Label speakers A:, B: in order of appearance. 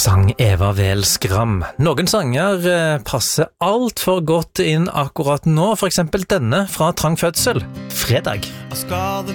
A: sang Eva Vel Skram. Noen sanger passer alt for godt inn akkurat nå, for eksempel denne fra Trang Fødsel, Fredag.
B: Skal det